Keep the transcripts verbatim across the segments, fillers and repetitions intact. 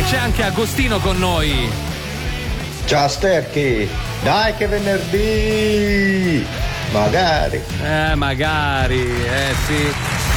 E c'è anche Agostino con noi. Ciao Sterchi, dai che venerdì, magari. Eh, magari, eh sì.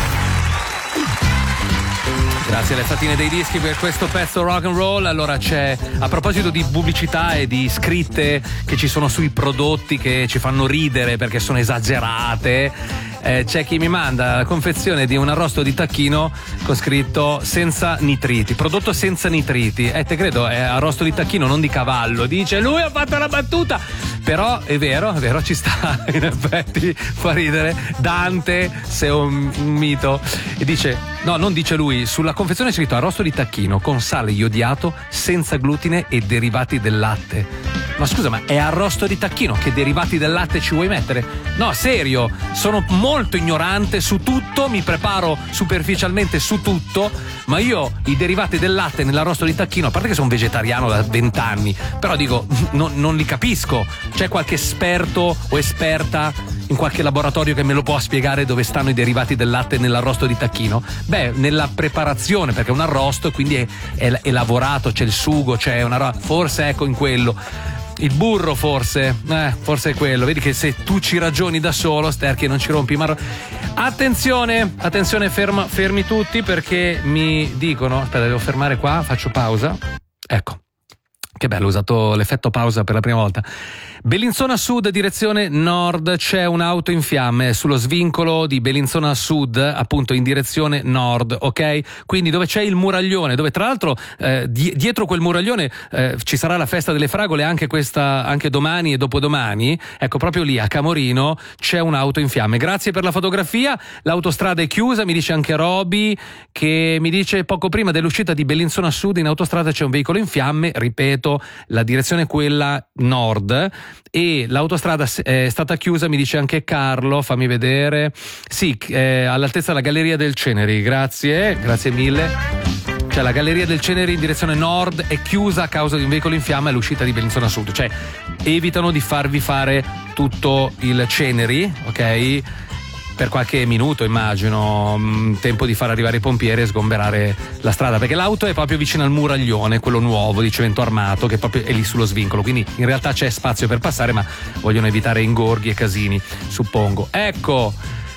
Grazie alle statine dei dischi per questo pezzo rock and roll. Allora c'è, a proposito di pubblicità e di scritte che ci sono sui prodotti che ci fanno ridere perché sono esagerate, eh, c'è chi mi manda la confezione di un arrosto di tacchino con scritto senza nitriti, prodotto senza nitriti. E eh, te credo, è arrosto di tacchino, non di cavallo. Dice, lui ha fatto la battuta. Però è vero, è vero, ci sta, in effetti fa ridere. Dante, sei un, un mito. E dice, no, non dice lui, sulla confezione è scritto arrosto di tacchino con sale iodiato, senza glutine e derivati del latte. Ma scusa, ma è arrosto di tacchino, che derivati del latte ci vuoi mettere? No, serio, sono molto ignorante su tutto, mi preparo superficialmente su tutto, ma io i derivati del latte nell'arrosto di tacchino, a parte che sono vegetariano da vent'anni, però dico, no, non li capisco. C'è qualche esperto o esperta in qualche laboratorio che me lo può spiegare dove stanno i derivati del latte nell'arrosto di tacchino? Beh, nella preparazione, perché è un arrosto, quindi è, è, è lavorato, c'è il sugo, c'è una roba, forse ecco in quello. Il burro forse, eh, forse è quello. Vedi che se tu ci ragioni da solo, Sterchi, non ci rompi ma... Attenzione, attenzione, ferma, fermi tutti perché mi dicono, aspetta, devo fermare qua, faccio pausa. Ecco, che bello, ho usato l'effetto pausa per la prima volta. Bellinzona Sud, direzione nord, c'è un'auto in fiamme sullo svincolo di Bellinzona Sud, appunto in direzione nord, ok? Quindi dove c'è il muraglione, dove tra l'altro eh, di- dietro quel muraglione eh, ci sarà la festa delle fragole anche questa, anche domani e dopodomani, ecco proprio lì a Camorino c'è un'auto in fiamme. Grazie per la fotografia, l'autostrada è chiusa, mi dice anche Roby, che mi dice poco prima dell'uscita di Bellinzona Sud in autostrada c'è un veicolo in fiamme, ripeto, la direzione è quella nord. E l'autostrada è stata chiusa, mi dice anche Carlo, fammi vedere, sì, eh, all'altezza della Galleria del Ceneri, grazie, grazie mille. Cioè la Galleria del Ceneri in direzione nord è chiusa a causa di un veicolo in fiamme all'uscita di Bellinzona Sud, cioè evitano di farvi fare tutto il Ceneri, ok? Per qualche minuto immagino, mh, tempo di far arrivare i pompieri e sgomberare la strada, perché l'auto è proprio vicino al muraglione, quello nuovo di cemento armato che proprio è lì sullo svincolo, quindi in realtà c'è spazio per passare ma vogliono evitare ingorghi e casini, suppongo. Ecco,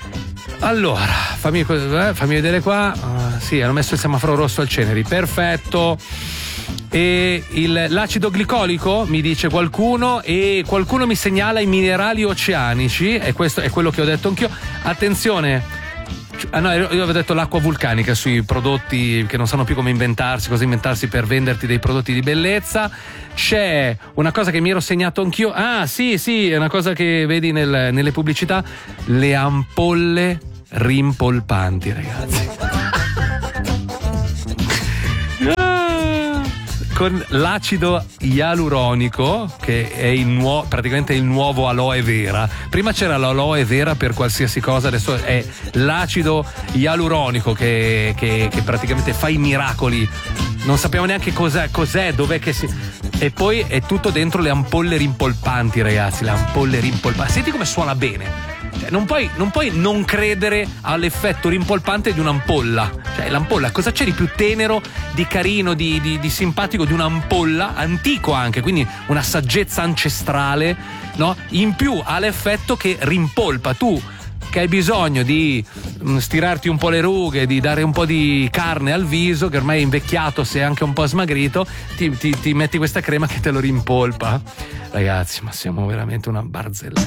allora fammi, eh, fammi vedere qua, uh, sì, hanno messo il semaforo rosso al Ceneri, perfetto. E il, l'acido glicolico mi dice qualcuno, e qualcuno mi segnala i minerali oceanici, e questo è quello che ho detto anch'io. Attenzione, ah no, io avevo detto l'acqua vulcanica sui prodotti che non sanno più come inventarsi, cosa inventarsi per venderti dei prodotti di bellezza. C'è una cosa che mi ero segnato anch'io, ah sì sì, è una cosa che vedi nel, nelle pubblicità, le ampolle rimpolpanti, ragazzi. Con l'acido ialuronico, che è il nuovo, praticamente il nuovo aloe vera. Prima c'era l'aloe vera per qualsiasi cosa, adesso è l'acido ialuronico che, che, che praticamente fa i miracoli. Non sappiamo neanche cos'è, cos'è, dov'è che si. E poi è tutto dentro le ampolle rimpolpanti, ragazzi. Le ampolle rimpolpanti. Senti come suona bene. Cioè, non puoi, non puoi non credere all'effetto rimpolpante di un'ampolla. Cioè, l'ampolla, cosa c'è di più tenero, di carino, di, di, di simpatico di un'ampolla? Antico anche, quindi una saggezza ancestrale, no? In più ha l'effetto che rimpolpa. Tu che hai bisogno di stirarti un po' le rughe, di dare un po' di carne al viso, che ormai è invecchiato, sei anche un po' smagrito, ti, ti, ti metti questa crema che te lo rimpolpa. Ragazzi, ma siamo veramente una barzelletta.